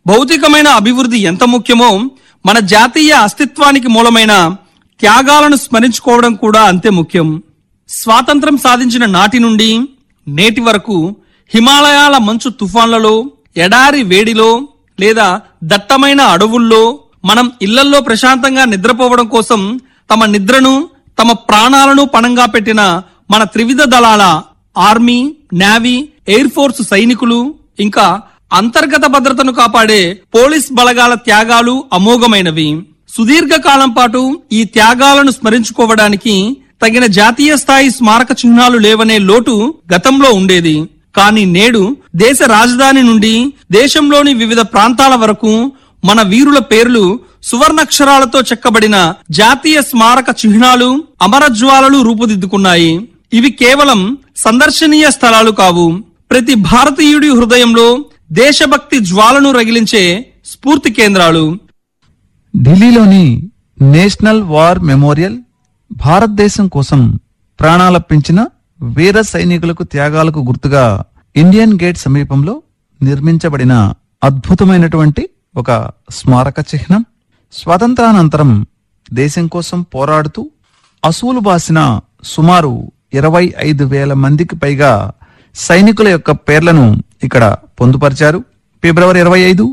భౌతికమైన అభివృద్ధి ఎంత ముఖ్యమో మన జాతీయ అస్తిత్వానికి మూలమైన త్యాగాలను స్మరించుకోవడం కూడా అంతే ముఖ్యం. స్వాతంత్రం సాధించిన నాటి నుండి నేటి వరకు హిమాలయాల మంచు తుఫాన్లలో, ఎడారి వేడిలో లేదా దట్టమైన అడవుల్లో మనం ఇళ్లల్లో ప్రశాంతంగా నిద్రపోవడం కోసం తమ నిద్రను, తమ ప్రాణాలను పణంగా పెట్టిన మన త్రివిధ దళాల ఆర్మీ, నేవీ, ఎయిర్ ఫోర్స్ సైనికులు, ఇంకా అంతర్గత భద్రతను కాపాడే పోలీస్ బలగాల త్యాగాలు అమోఘమైనవి. సుదీర్ఘకాలం పాటు ఈ త్యాగాలను స్మరించుకోవడానికి తగిన జాతీయ స్థాయి స్మారక చిహ్నాలు లేవనే లోటు గతంలో ఉండేది. కానీ నేడు దేశ రాజధాని నుండి దేశంలోని వివిధ ప్రాంతాల వరకు మన వీరుల పేర్లు సువర్ణాక్షరాలతో చెక్కబడిన జాతీయ స్మారక చిహ్నాలు, అమరజ్వాలలు రూపుదిద్దుకున్నాయి. ఇవి కేవలం సందర్శనీయ స్థలాలు కావు, ప్రతి భారతీయుడి హృదయంలో దేశభక్తి జ్వాలను రగిలించే స్ఫూర్తి కేంద్రాలు. ఢిల్లీలోని నేషనల్ వార్ మెమోరియల్ భారతదేశం కోసం ప్రాణాలర్పించిన వీర సైనికులకు త్యాగాలకు గుర్తుగా ఇండియన్ గేట్ సమీపంలో నిర్మించబడిన అద్భుతమైనటువంటి ఒక స్మారక చిహ్నం. స్వాతంత్రానంతరం దేశం కోసం పోరాడుతూ అసూలు బాసిన సుమారు 25,000 మందికి పైగా సైనికుల యొక్క పేర్లను ఇక్కడ పొందుపరిచారు. ఫిబ్రవరి 25,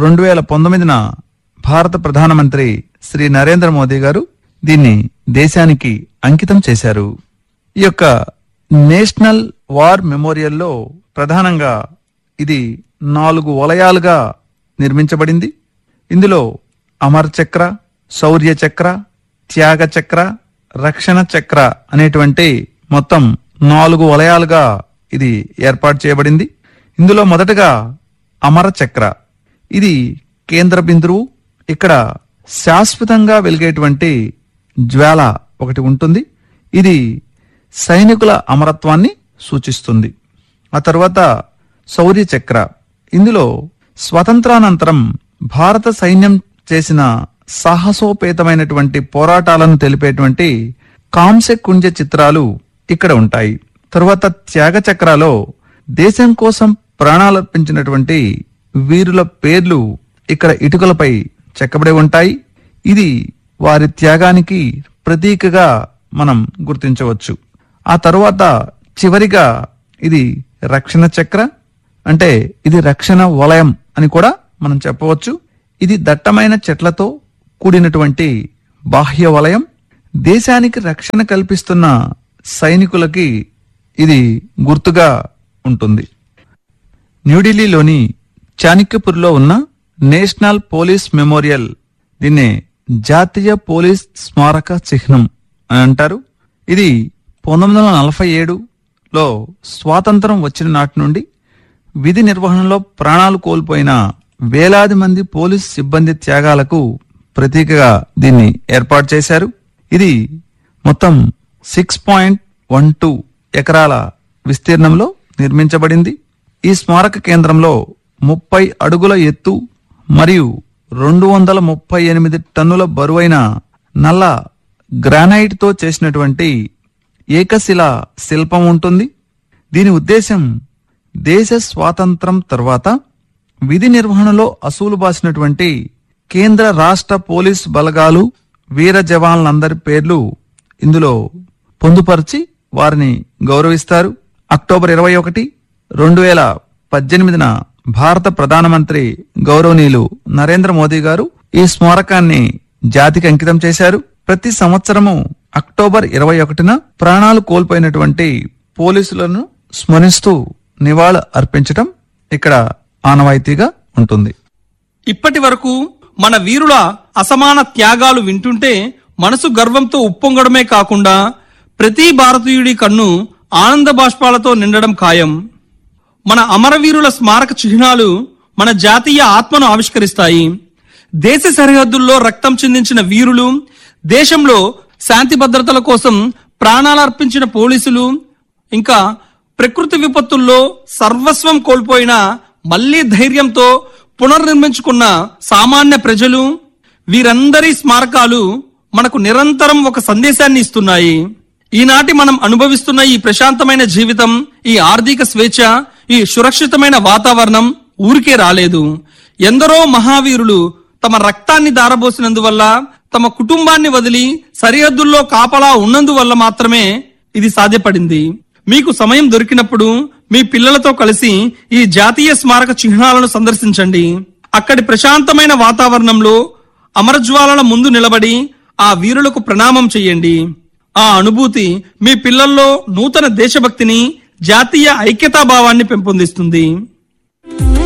2019న భారత ప్రధానమంత్రి శ్రీ నరేంద్ర మోదీ గారు దీన్ని దేశానికి అంకితం చేశారు. ఈ యొక్క నేషనల్ వార్ మెమోరియల్లో ప్రధానంగా ఇది 4 వలయాలుగా నిర్మించబడింది. ఇందులో అమర్ చక్ర, శౌర్య చక్ర, త్యాగ చక్ర, రక్షణ చక్ర అనేటువంటి మొత్తం 4 వలయాలుగా ఇది ఏర్పాటు చేయబడింది. ఇందులో మొదటగా అమర చక్ర, ఇది కేంద్ర బిందువు. ఇక్కడ శాశ్వతంగా వెలిగేటువంటి జ్వాల ఒకటి ఉంటుంది. ఇది సైనికుల అమరత్వాన్ని సూచిస్తుంది. ఆ తర్వాత శౌర్య చక్ర, ఇందులో స్వతంత్రానంతరం భారత సైన్యం చేసిన సాహసోపేతమైనటువంటి పోరాటాలను తెలిపేటువంటి కాంస్య కుంజ చిత్రాలు ఇక్కడ ఉంటాయి. తరువాత త్యాగ చక్రాలో దేశం కోసం ప్రాణాలర్పించినటువంటి వీరుల పేర్లు ఇక్కడ ఇటుకలపై చెక్కబడి ఉంటాయి. ఇది వారి త్యాగానికి ప్రతీకగా మనం గుర్తించవచ్చు. ఆ తరువాత చివరిగా ఇది రక్షణ చక్ర, అంటే ఇది రక్షణ వలయం అని కూడా మనం చెప్పవచ్చు. ఇది దట్టమైన చెట్లతో కూడినటువంటి బాహ్య వలయం. దేశానికి రక్షణ కల్పిస్తున్న సైనికులకి ఇది గుర్తుగా ఉంటుంది. న్యూఢిల్లీలోని చాణక్యపూర్లో ఉన్న నేషనల్ పోలీస్ మెమోరియల్, దీన్నే జాతీయ పోలీస్ స్మారక చిహ్నం అని అంటారు. ఇది 1947లో స్వాతంత్రం వచ్చిన నాటి నుండి విధి నిర్వహణలో ప్రాణాలు కోల్పోయిన వేలాది మంది పోలీస్ సిబ్బంది త్యాగాలకు ప్రతీకగా దీన్ని ఏర్పాటు చేశారు. ఇది మొత్తం 6.12 ఎకరాల విస్తీర్ణంలో నిర్మించబడింది. ఈ స్మారక కేంద్రంలో 30 అడుగుల ఎత్తు మరియు 238 టన్నుల బరువైన నల్ల గ్రానైట్ తో చేసినటువంటి ఏకశిలా శిల్పం ఉంటుంది. దీని ఉద్దేశం దేశ స్వాతంత్రం తర్వాత విధి నిర్వహణలో అసూలు బాసినటువంటి కేంద్ర రాష్ట్ర పోలీస్ బలగాలు వీర జవాన్లందరి పేర్లు ఇందులో పొందుపరిచి వారిని గౌరవిస్తారు. అక్టోబర్ 21, 2018న భారత ప్రధానమంత్రి గౌరవనీయులు నరేంద్ర మోదీ గారు ఈ స్మారకాన్ని జాతికి అంకితం చేశారు. ప్రతి సంవత్సరము అక్టోబర్ 21న ప్రాణాలు కోల్పోయినటువంటి పోలీసులను స్మరిస్తూ నివాళులు అర్పించడం ఇక్కడ ఆనవాయితీగా ఉంటుంది. ఇప్పటి వరకు మన వీరుల అసమాన త్యాగాలు వింటుంటే మనసు గర్వంతో ఉప్పొంగడమే కాకుండా ప్రతి భారతీయుడి కన్ను ఆనంద బాష్పాలతో నిండడం ఖాయం. మన అమరవీరుల స్మారక చిహ్నాలు మన జాతీయ ఆత్మను ఆవిష్కరిస్తాయి. దేశ సరిహద్దుల్లో రక్తం చిందించిన వీరులు, దేశంలో శాంతి భద్రతల కోసం ప్రాణాలర్పించిన పోలీసులు, ఇంకా ప్రకృతి విపత్తుల్లో సర్వస్వం కోల్పోయిన మళ్లీ ధైర్యంతో పునర్నిర్మించుకున్న సామాన్య ప్రజలు, వీరందరి స్మారకాలు మనకు నిరంతరం ఒక సందేశాన్ని ఇస్తున్నాయి. ఈనాటి మనం అనుభవిస్తున్న ఈ ప్రశాంతమైన జీవితం, ఈ ఆర్థిక స్వేచ్ఛ, ఈ సురక్షితమైన వాతావరణం ఊరికే రాలేదు. ఎందరో మహావీరులు తమ రక్తాన్ని దారబోసినందువల్ల, తమ కుటుంబాన్ని వదిలి సరిహద్దుల్లో కాపలా ఉన్నందువల్ల మాత్రమే ఇది సాధ్యపడింది. మీకు సమయం దొరికినప్పుడు మీ పిల్లలతో కలిసి ఈ జాతీయ స్మారక చిహ్నాలను సందర్శించండి. అక్కడి ప్రశాంతమైన వాతావరణంలో అమరజ్వాలల ముందు నిలబడి ఆ వీరులకు ప్రణామం చెయ్యండి. ఆ అనుభూతి మీ పిల్లల్లో నూతన దేశభక్తిని, జాతీయ ఐక్యతాభావాన్ని పెంపొందిస్తుంది.